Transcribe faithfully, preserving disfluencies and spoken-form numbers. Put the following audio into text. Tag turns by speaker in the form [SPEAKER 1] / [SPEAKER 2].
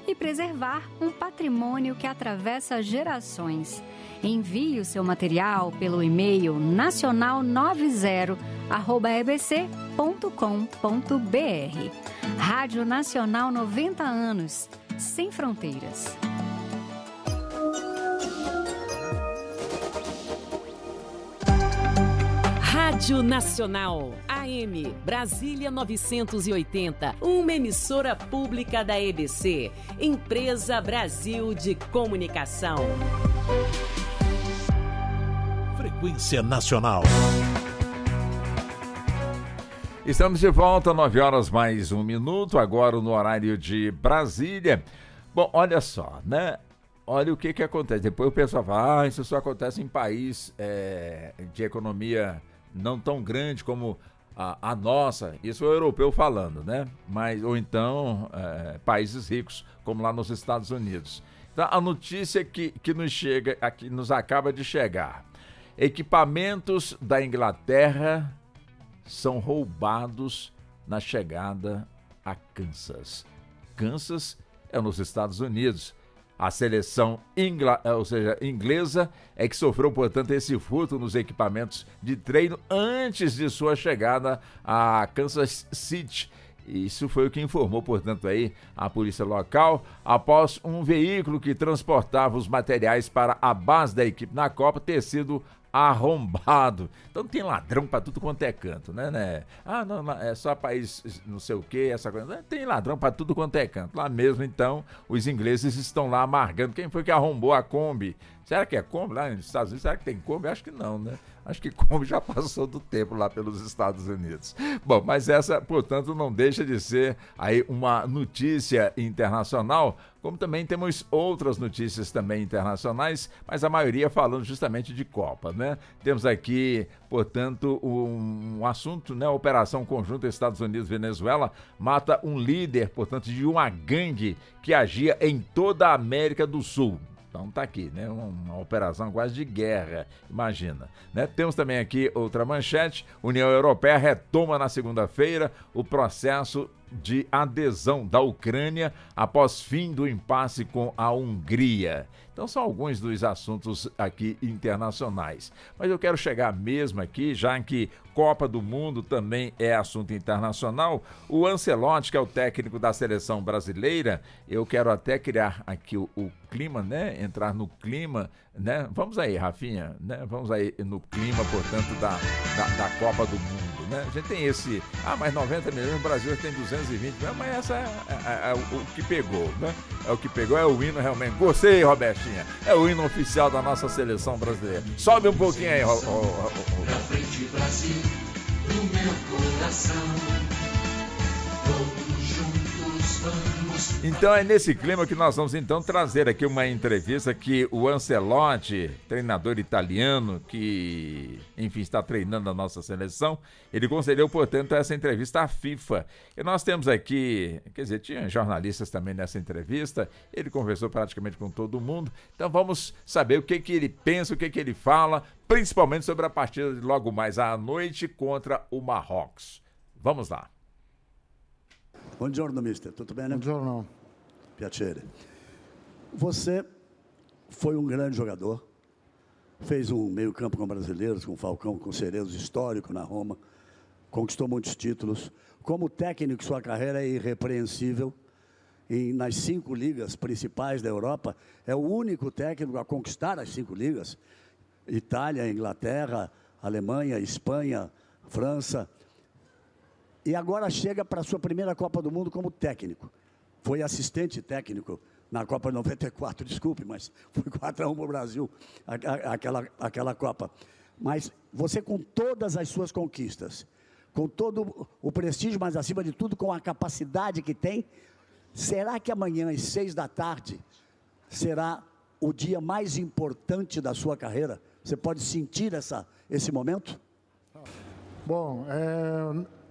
[SPEAKER 1] e preservar um patrimônio que atravessa gerações. Envie o seu material pelo e-mail nacional noventa arroba e b c ponto com ponto b r. Rádio Nacional noventa anos, sem fronteiras.
[SPEAKER 2] Rádio Nacional, A M, Brasília novecentos e oitenta, uma emissora pública da E B C, Empresa Brasil de Comunicação.
[SPEAKER 3] Frequência Nacional. Estamos de volta, nove horas mais um minuto, agora no horário de Brasília. Bom, olha só, né? Olha o que que acontece. Depois o pessoal fala, ah, isso só acontece em país é, de economia não tão grande como a, a nossa. Isso é o europeu falando, né? Mas, ou então, é, países ricos, como lá nos Estados Unidos. Então, a notícia que, que nos chega, aqui nos acaba de chegar. Equipamentos da Inglaterra são roubados na chegada a Kansas. Kansas é nos Estados Unidos. A seleção ingla, ou seja, inglesa é que sofreu, portanto, esse furto nos equipamentos de treino antes de sua chegada a Kansas City. Isso foi o que informou, portanto, aí a polícia local, após um veículo que transportava os materiais para a base da equipe na Copa ter sido arrombado. Então tem ladrão pra tudo quanto é canto, né, né? Ah, não, é só país não sei o que, essa coisa. Tem ladrão pra tudo quanto é canto. Lá mesmo, então, os ingleses estão lá amargando. Quem foi que arrombou a Kombi? Será que é Kombi lá nos Estados Unidos? Será que tem Kombi? Acho que não, né? Acho que Kombi já passou do tempo lá pelos Estados Unidos. Bom, mas essa, portanto, não deixa de ser aí uma notícia internacional, como também temos outras notícias também internacionais, mas a maioria falando justamente de Copa, né? Temos aqui, portanto, um, um assunto, né? Operação conjunta Estados Unidos-Venezuela mata um líder, portanto, de uma gangue que agia em toda a América do Sul. Então tá aqui, né? Uma, uma operação quase de guerra, imagina. Né? Temos também aqui outra manchete. União Europeia retoma na segunda-feira o processo de adesão da Ucrânia após fim do impasse com a Hungria. Então são alguns dos assuntos aqui internacionais. Mas eu quero chegar mesmo aqui, já que Copa do Mundo também é assunto internacional. O Ancelotti, que é o técnico da seleção brasileira, eu quero até criar aqui o, o clima, né? Entrar no clima, né? Vamos aí, Rafinha, né? Vamos aí no clima, portanto, da, da, da Copa do Mundo, né? A gente tem esse, ah, mas noventa milhões, o Brasil tem duzentos e vinte, mas essa é, é, é, é o, o que pegou, né? É o que pegou, é o hino realmente. Gostei, Robertinha. É o hino oficial da nossa seleção brasileira. Sobe um pouquinho aí, Ro, Ro, Ro, Ro.
[SPEAKER 4] Pra frente, Brasil, do meu coração. Todos juntos vamos.
[SPEAKER 3] Então é nesse clima que nós vamos então trazer aqui uma entrevista que o Ancelotti, treinador italiano que, enfim, está treinando a nossa seleção, ele concedeu, portanto, essa entrevista à FIFA. E nós temos aqui, quer dizer, tinha jornalistas também nessa entrevista, ele conversou praticamente com todo mundo, então vamos saber o que que ele pensa, o que que ele fala, principalmente sobre a partida de logo mais à noite contra o Marrocos. Vamos lá.
[SPEAKER 5] Buongiorno, mister. Tudo bem, né?
[SPEAKER 6] Buongiorno.
[SPEAKER 5] Piacere. Você foi um grande jogador, fez um meio-campo com brasileiros, com Falcão, com Cerezo, histórico na Roma, conquistou muitos títulos. Como técnico, sua carreira é irrepreensível. E nas cinco ligas principais da Europa, é o único técnico a conquistar as cinco ligas. Itália, Inglaterra, Alemanha, Espanha, França. E agora chega para a sua primeira Copa do Mundo como técnico. Foi assistente técnico na Copa de noventa e quatro, desculpe, mas foi quatro a um para o Brasil, aquela, aquela Copa. Mas você, com todas as suas conquistas, com todo o prestígio, mas acima de tudo, com a capacidade que tem, será que amanhã, às seis da tarde, será o dia mais importante da sua carreira? Você pode sentir essa, esse momento?
[SPEAKER 6] Bom, é...